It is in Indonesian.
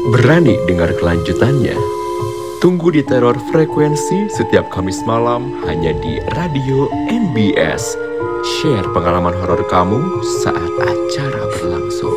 Berani dengar kelanjutannya? Tunggu di Teror Frekuensi setiap Kamis malam hanya di Radio MBS. Share pengalaman horor kamu saat acara